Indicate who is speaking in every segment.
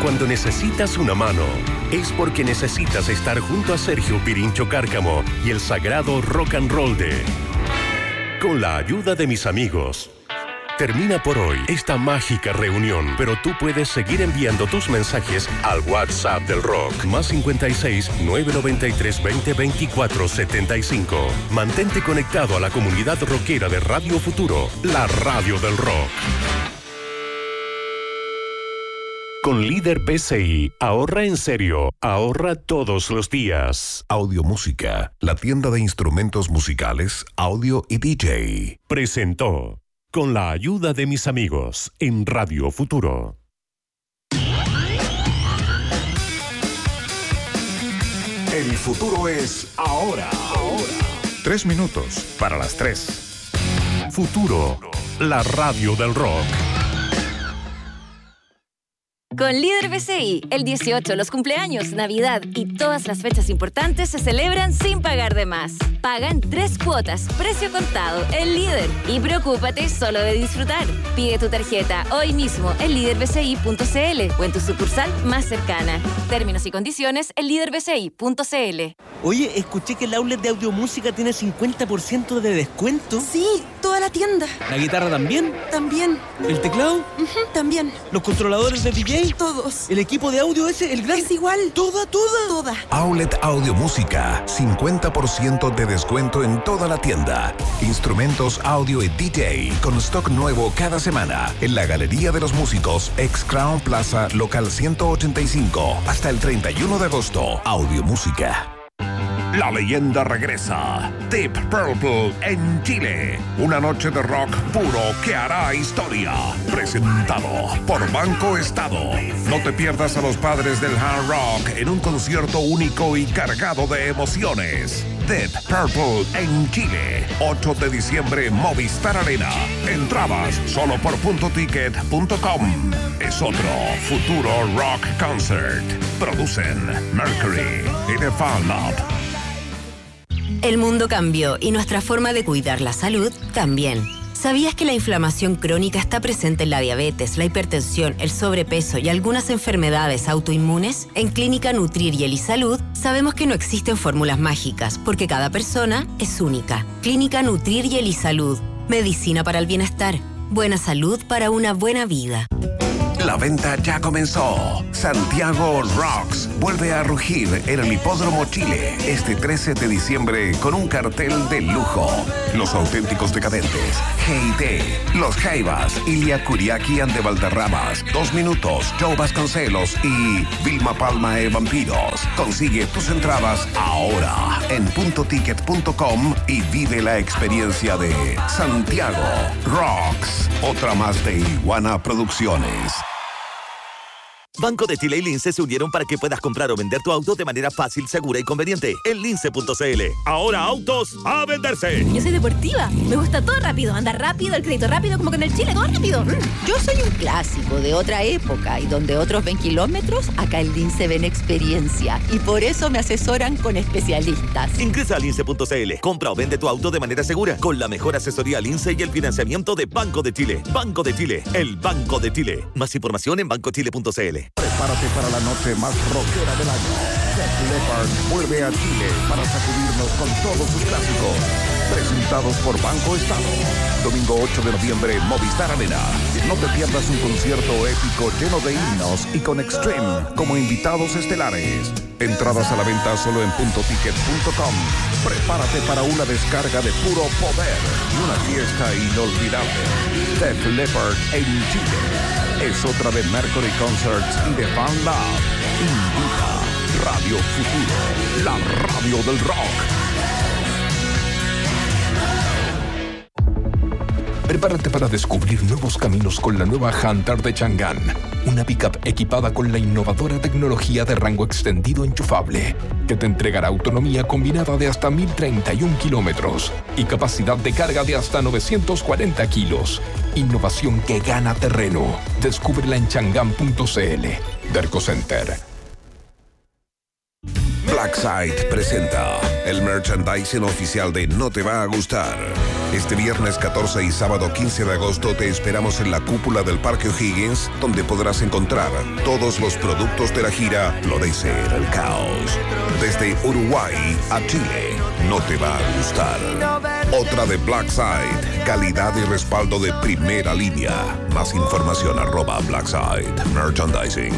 Speaker 1: Cuando necesitas una mano, es porque necesitas estar junto a Sergio Pirincho Cárcamo y el sagrado rock and roll de Con la ayuda de mis amigos. Termina por hoy esta mágica reunión, pero tú puedes seguir enviando tus mensajes al WhatsApp del rock, más 56 993 20 24 75. Mantente conectado a la comunidad rockera de Radio Futuro, la radio del rock. Con Líder PCI, ahorra en serio, ahorra todos los días.
Speaker 2: Audio Música, la tienda de instrumentos musicales, audio y DJ.
Speaker 1: Presentó Con la ayuda de mis amigos en Radio Futuro.
Speaker 2: El futuro es ahora. 3 minutos para las 3.
Speaker 1: Futuro, la radio del rock.
Speaker 3: Con Líder BCI, el 18, los cumpleaños, Navidad y todas las fechas importantes se celebran sin pagar de más. Paga en 3 cuotas, precio contado, en Líder. Y preocúpate solo de disfrutar. Pide tu tarjeta hoy mismo en liderbci.cl o en tu sucursal más cercana. Términos y condiciones en liderbci.cl.
Speaker 4: Oye, escuché que el outlet de Audiomúsica tiene 50% de descuento.
Speaker 5: Sí, toda la tienda.
Speaker 4: ¿La guitarra también?
Speaker 5: También.
Speaker 4: ¿El teclado?
Speaker 5: También.
Speaker 4: ¿Los controladores de DJ?
Speaker 5: Todos.
Speaker 4: ¿El equipo de audio ese, el gran?
Speaker 5: Es igual.
Speaker 4: Toda.
Speaker 2: Outlet Audiomúsica, 50% de descuento en toda la tienda. Instrumentos, audio y DJ con stock nuevo cada semana en la Galería de los Músicos, ex Crown Plaza, local 185, hasta el 31 de agosto. Audiomúsica.
Speaker 6: La leyenda regresa. Deep Purple en Chile. Una noche de rock puro que hará historia. Presentado por Banco Estado. No te pierdas a los padres del hard rock en un concierto único y cargado de emociones. Deep Purple en Chile. 8 de diciembre, Movistar Arena. Entradas solo por puntoticket.com. Es otro Futuro Rock Concert. Producen Mercury y The Fan Lab.
Speaker 7: El mundo cambió y nuestra forma de cuidar la salud también. ¿Sabías que la inflamación crónica está presente en la diabetes, la hipertensión, el sobrepeso y algunas enfermedades autoinmunes? En Clínica Nutrir y Elisalud sabemos que no existen fórmulas mágicas porque cada persona es única. Clínica Nutrir y Elisalud. Medicina para el bienestar. Buena salud para una buena vida.
Speaker 2: La venta ya comenzó. Santiago Rocks vuelve a rugir en el Hipódromo Chile este 13 de diciembre con un cartel de lujo. Los auténticos decadentes, G&T, Los Jaivas, Ilia Kuriaki and de Valderramas, 2 Minutos, Joe Vasconcelos y Vilma Palma e Vampiros. Consigue tus entradas ahora en puntoticket.com y vive la experiencia de Santiago Rocks. Otra más de Iguana Producciones.
Speaker 8: Banco de Chile y Lince se unieron para que puedas comprar o vender tu auto de manera fácil, segura y conveniente en lince.cl. Ahora autos a venderse.
Speaker 9: Yo soy deportiva, me gusta todo rápido, andar rápido, el crédito rápido, como que en el Chile todo rápido.
Speaker 10: Yo soy un clásico de otra época y donde otros ven kilómetros, acá en Lince ven experiencia y por eso me asesoran con especialistas.
Speaker 8: Ingresa a lince.cl, compra o vende tu auto de manera segura con la mejor asesoría Lince y el financiamiento de Banco de Chile. Banco de Chile, el Banco de Chile. Más información en bancochile.cl.
Speaker 2: Prepárate para la noche más rockera del año. Def Leppard vuelve a Chile para sacudirnos con todos sus clásicos. Presentados por Banco Estado. Domingo 8 de noviembre, Movistar Arena. No te pierdas un concierto épico lleno de himnos y con Extreme como invitados estelares. Entradas a la venta solo en puntoticket.com. Prepárate para una descarga de puro poder y una fiesta inolvidable. Def Leppard en Chile. Es otra de Mercury Concerts y de Fan Lab. Invita Radio Futuro, la radio del rock.
Speaker 11: Prepárate para descubrir nuevos caminos con la nueva Hunter de Chang'an. Una pickup equipada con la innovadora tecnología de rango extendido enchufable, que te entregará autonomía combinada de hasta 1031 kilómetros y capacidad de carga de hasta 940 kilos. Innovación que gana terreno. Descúbrela en chang'an.cl. Derco Center.
Speaker 2: Blackside presenta el merchandising oficial de No Te Va a Gustar.
Speaker 6: Este viernes 14 y sábado 15 de agosto te esperamos en la cúpula del Parque O'Higgins, donde podrás encontrar todos los productos de la gira Florece el Caos. Desde Uruguay a Chile, no te va a gustar. Otra de Blackside, calidad y respaldo de primera línea. Más información @Blackside Merchandising.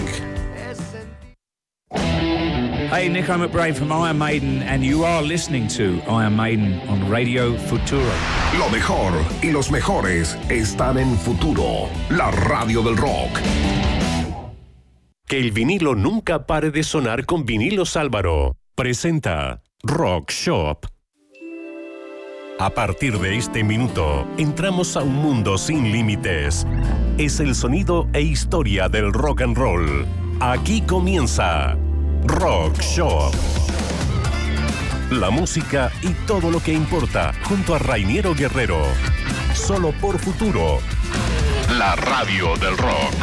Speaker 12: Hey, Nico McBride from Iron Maiden, and you are listening to Iron Maiden on Radio Futuro.
Speaker 6: Lo mejor y los mejores están en Futuro, la radio del rock.
Speaker 1: Que el vinilo nunca pare de sonar con Vinilos Álvaro. Presenta Rock Shop. A partir de este minuto, entramos a un mundo sin límites. Es el sonido e historia del rock and roll. Aquí comienza Rock Shop. La música y todo lo que importa, junto a Rainiero Guerrero. Solo por Futuro, la radio del rock.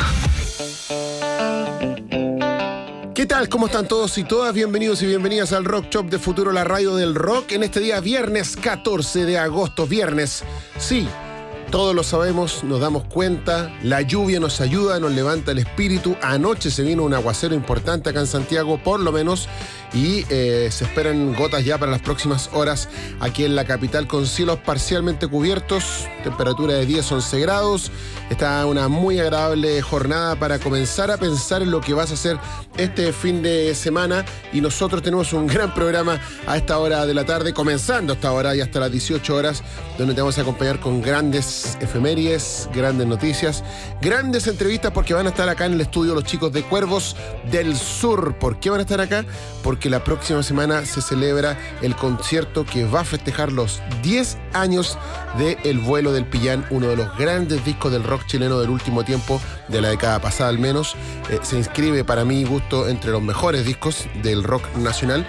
Speaker 13: ¿Qué tal? ¿Cómo están todos y todas? Bienvenidos y bienvenidas al Rock Shop de Futuro, la radio del rock. En este día, viernes 14 de agosto. Viernes, sí, todos lo sabemos, nos damos cuenta. La lluvia nos ayuda, nos levanta el espíritu. Anoche se vino un aguacero importante acá en Santiago, por lo menos. Y se esperan gotas ya para las próximas horas aquí en la capital, con cielos parcialmente cubiertos, temperatura de 10-11 grados. Está una muy agradable jornada para comenzar a pensar en lo que vas a hacer este fin de semana. Y nosotros tenemos un gran programa a esta hora de la tarde, comenzando a esta hora y hasta las 18 horas, donde te vamos a acompañar con grandes efemérides, grandes noticias, grandes entrevistas, porque van a estar acá en el estudio los chicos de Cuervos del Sur. ¿Por qué van a estar acá? Porque la próxima semana se celebra el concierto que va a festejar los 10 años de El Vuelo del Pillán, uno de los grandes discos del rock chileno del último tiempo, de la década pasada al menos. Se inscribe, para mi gusto, entre los mejores discos del rock nacional,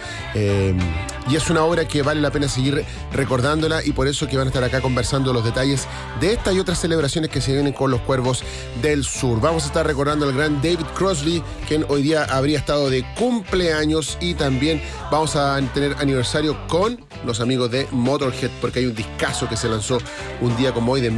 Speaker 13: y es una obra que vale la pena seguir recordándola, y por eso que van a estar acá conversando los detalles de esta y otras celebraciones que se vienen con los Cuervos del Sur. Vamos a estar recordando al gran David Crosby, quien hoy día habría estado de cumpleaños, y también vamos a tener aniversario con los amigos de Motorhead, porque hay un discazo que se lanzó un día como hoy de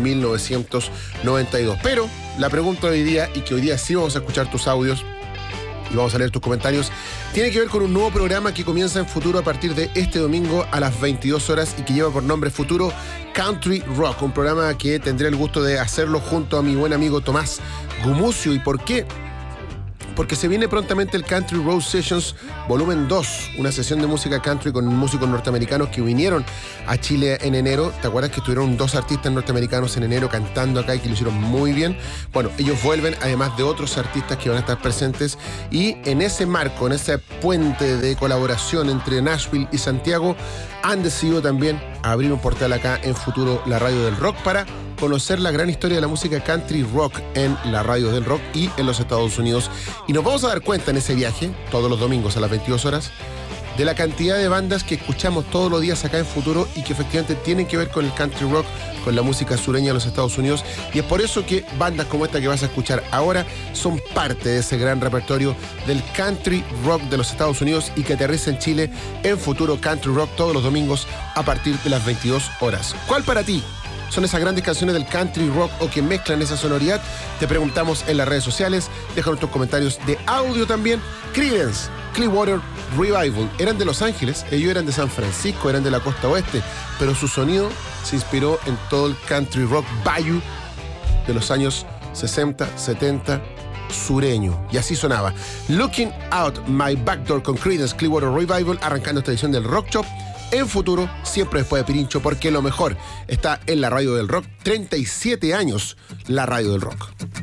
Speaker 13: 1992. Pero la pregunta de hoy día, y que hoy día sí vamos a escuchar tus audios y vamos a leer tus comentarios, tiene que ver con un nuevo programa que comienza en Futuro a partir de este domingo a las 22 horas y que lleva por nombre Futuro Country Rock, un programa que tendré el gusto de hacerlo junto a mi buen amigo Tomás Gumucio. ¿Y por qué? Porque se viene prontamente el Country Road Sessions Volumen 2, una sesión de música country con músicos norteamericanos que vinieron a Chile en enero. ¿Te acuerdas que estuvieron 2 artistas norteamericanos en enero cantando acá y que lo hicieron muy bien? Bueno, ellos vuelven, además de otros artistas que van a estar presentes, y en ese marco, en ese puente de colaboración entre Nashville y Santiago, han decidido también abrir un portal acá en Futuro, la radio del rock, para conocer la gran historia de la música country rock en la radio del rock y en los Estados Unidos. Y nos vamos a dar cuenta en ese viaje, todos los domingos a las 22 horas, de la cantidad de bandas que escuchamos todos los días acá en Futuro y que efectivamente tienen que ver con el country rock, con la música sureña de los Estados Unidos. Y es por eso que bandas como esta que vas a escuchar ahora son parte de ese gran repertorio del country rock de los Estados Unidos y que aterriza en Chile en Futuro Country Rock todos los domingos a partir de las 22 horas. ¿Cuál para ti son esas grandes canciones del country rock o que mezclan esa sonoridad? Te preguntamos en las redes sociales. Déjanos tus comentarios de audio también. Creedence Clearwater Revival eran de Los Ángeles, ellos eran de San Francisco, eran de la costa oeste, pero su sonido se inspiró en todo el country rock bayou de los años 60, 70, sureño. Y así sonaba Looking Out My Back Door con Creedence Clearwater Revival, arrancando esta edición del Rock Shop en Futuro, siempre después de Pirincho, porque lo mejor está en la radio del rock. 37 años, la radio del rock.